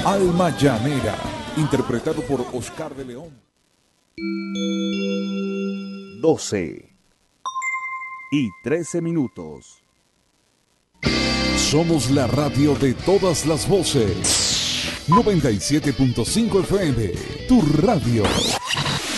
Alma Llanera, interpretado por Oscar de León. 12:13. Somos la radio de todas las voces. 97.5 FM, tu radio.